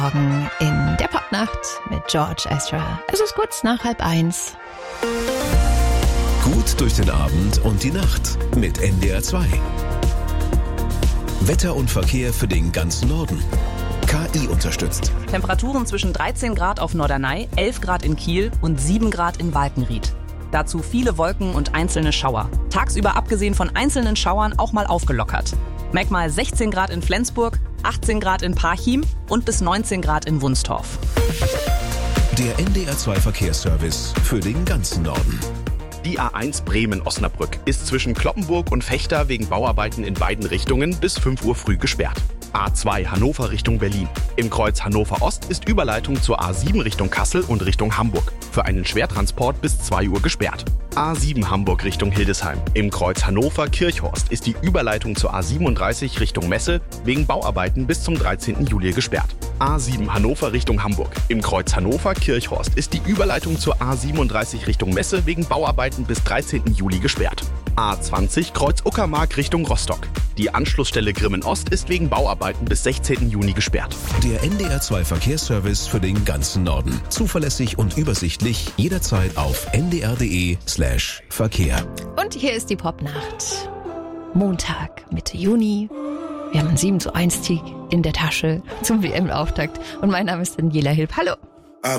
Morgen in der Popnacht mit George Ezra. Es ist kurz nach 12:30. Gut durch den Abend und die Nacht mit NDR 2. Wetter und Verkehr für den ganzen Norden. KI unterstützt. Temperaturen zwischen 13 Grad auf Norderney, 11 Grad in Kiel und 7 Grad in Walkenried. Dazu viele Wolken und einzelne Schauer. Tagsüber abgesehen von einzelnen Schauern auch mal aufgelockert. Merkmal 16 Grad in Flensburg, 18 Grad in Parchim und bis 19 Grad in Wunstorf. Der NDR 2 Verkehrsservice für den ganzen Norden. Die A1 Bremen-Osnabrück ist zwischen Cloppenburg und Vechta wegen Bauarbeiten in beiden Richtungen bis 5 Uhr früh gesperrt. A2 Hannover Richtung Berlin. Im Kreuz Hannover Ost ist Überleitung zur A7 Richtung Kassel und Richtung Hamburg. Für einen Schwertransport bis 2 Uhr gesperrt. A7 Hamburg Richtung Hildesheim. Im Kreuz Hannover Kirchhorst ist die Überleitung zur A37 Richtung Messe wegen Bauarbeiten bis zum 13. Juli gesperrt. A7 Hannover Richtung Hamburg. Im Kreuz Hannover Kirchhorst ist die Überleitung zur A37 Richtung Messe wegen Bauarbeiten bis 13. Juli gesperrt. A20 Kreuz Uckermark Richtung Rostock. Die Anschlussstelle Grimmen Ost ist wegen Bauarbeiten bis 16. Juni gesperrt. Der NDR 2 Verkehrsservice für den ganzen Norden. Zuverlässig und übersichtlich jederzeit auf ndr.de/Verkehr. Und hier ist die Popnacht. Montag, Mitte Juni. Wir haben einen 7:1 Sieg in der Tasche zum WM-Auftakt. Und mein Name ist Daniela Hilb. Hallo.